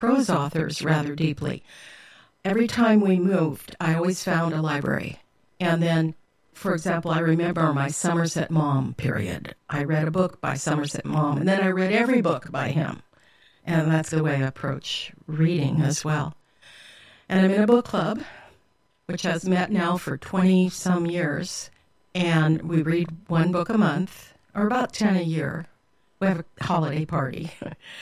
prose authors rather deeply. Every time we moved, I always found a library. And then, for example, I remember my Somerset Maugham period. I read a book by Somerset Maugham, and then I read every book by him. And that's the way I approach reading as well. And I'm in a book club, which has met now for 20-some years. And we read one book a month, or about 10 a year. We have a holiday party.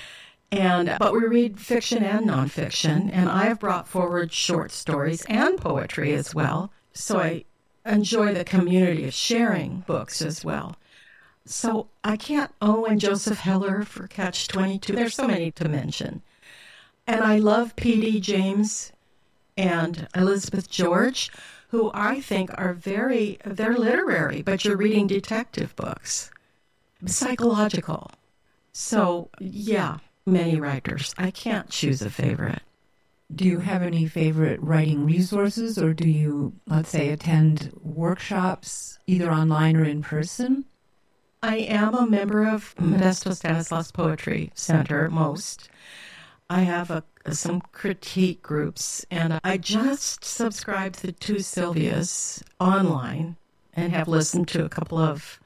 But we read fiction and nonfiction, and I have brought forward short stories and poetry as well. So I enjoy the community of sharing books as well. So I can't and Joseph Heller for Catch-22. There's so many to mention. And I love P.D. James and Elizabeth George, who I think are they're literary, but you're reading detective books, psychological. So, yeah, many writers. I can't choose a favorite. Do you have any favorite writing resources, or do you, let's say, attend workshops either online or in person? I am a member of Modesto Stanislaus Poetry Center, most. I have some critique groups, and I just subscribed to the Two Sylvias online and have listened to a couple of,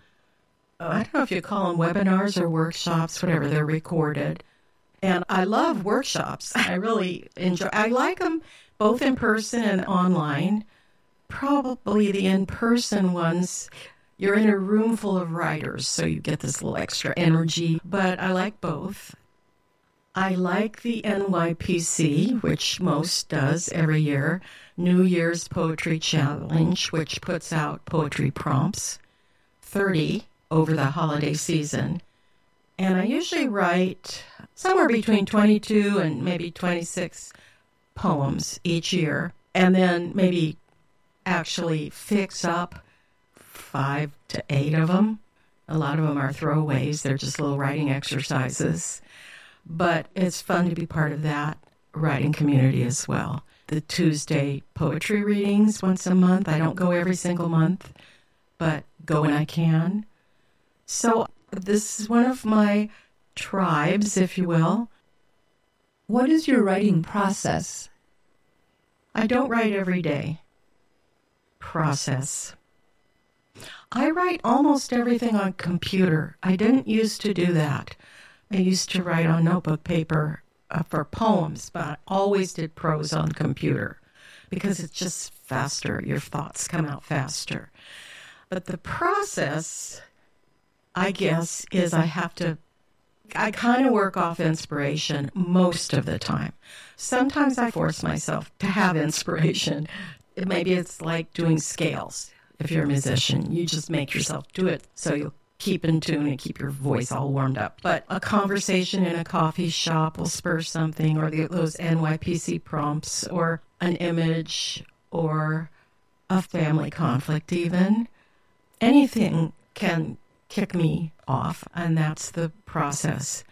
I don't know if you call them webinars or workshops, whatever, they're recorded. And I love workshops. I really enjoy. I like them both in person and online. Probably the in-person ones, you're in a room full of writers, so you get this little extra energy. But I like both. I like the NYPC, which most does every year, New Year's Poetry Challenge, which puts out poetry prompts, 30 over the holiday season. And I usually write somewhere between 22 and maybe 26 poems each year, and then maybe actually fix up 5 to 8 of them. A lot of them are throwaways. They're just little writing exercises. But it's fun to be part of that writing community as well. The Tuesday poetry readings once a month. I don't go every single month, but go when I can. So this is one of my tribes, if you will. What is your writing process? I don't write every day. Process. I write almost everything on computer. I didn't used to do that. I used to write on notebook paper for poems, but I always did prose on computer because it's just faster. Your thoughts come out faster. But the process, I guess, is I kind of work off inspiration most of the time. Sometimes I force myself to have inspiration. Maybe it's like doing scales. If you're a musician, you just make yourself do it so you'll keep in tune and keep your voice all warmed up. But a conversation in a coffee shop will spur something, or those NYPC prompts, or an image, or a family conflict even. Anything can kick me off, and that's the process.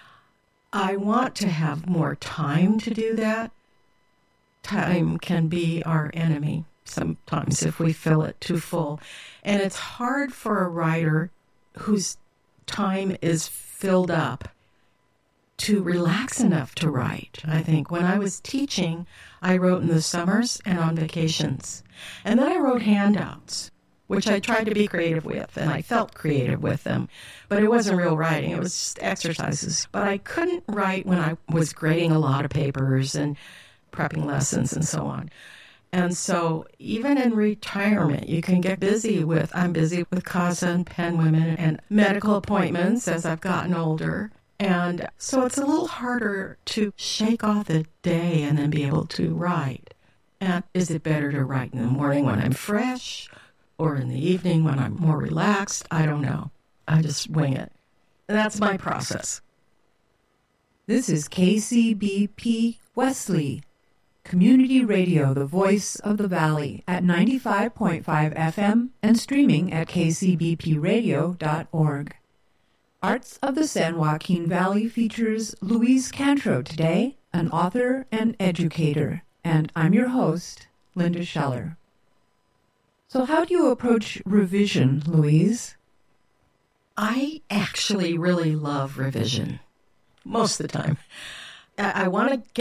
I want to have more time to do that. Time can be our enemy sometimes if we fill it too full. And it's hard for a writer whose time is filled up to relax enough to write. I think when I was teaching, I wrote in the summers and on vacations. And then I wrote handouts, which I tried to be creative with, and I felt creative with them. But it wasn't real writing. It was just exercises. But I couldn't write when I was grading a lot of papers and prepping lessons and so on. And so even in retirement, you can get busy with, I'm busy with CASA and Pen Women and medical appointments as I've gotten older. And so it's a little harder to shake off the day and then be able to write. And is it better to write in the morning when I'm fresh or in the evening when I'm more relaxed? I don't know. I just wing it. And that's my process. This is KCBP Wesley, Community Radio, the voice of the valley, at 95.5 FM and streaming at kcbpradio.org. Arts of the San Joaquin Valley features Louise Cantro today, an author and educator, and I'm your host, Linda Scheller. So how do you approach revision, Louise? I actually really love revision, most of the time. I want to